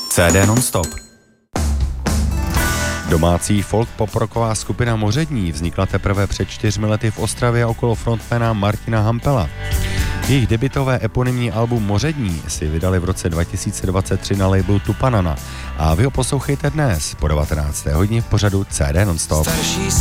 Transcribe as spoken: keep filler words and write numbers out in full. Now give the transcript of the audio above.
C D non-stop. Domácí folk poprocková skupina Mořední vznikla teprve před čtyřmi lety v Ostravě okolo frontmana Martina Hampela. Jejich debutové eponymní album Mořední si vydali v roce dva tisíce dvacet tři na labelu Tupanana a vy ho poslouchejte dnes po devatenácté hodině v pořadu C D non-stop.